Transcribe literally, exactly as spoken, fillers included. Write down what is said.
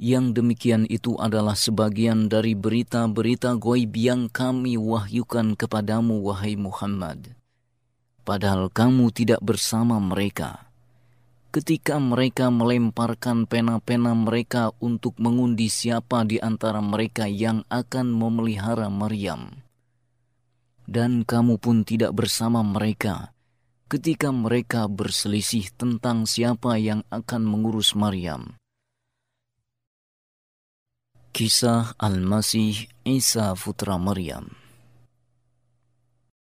Yang demikian itu adalah sebagian dari berita-berita ghaib yang kami wahyukan kepadamu, wahai Muhammad. Padahal kamu tidak bersama mereka ketika mereka melemparkan pena-pena mereka untuk mengundi siapa di antara mereka yang akan memelihara Maryam. Dan kamu pun tidak bersama mereka ketika mereka berselisih tentang siapa yang akan mengurus Maryam. Kisah Al-Masih Isa putra Maryam.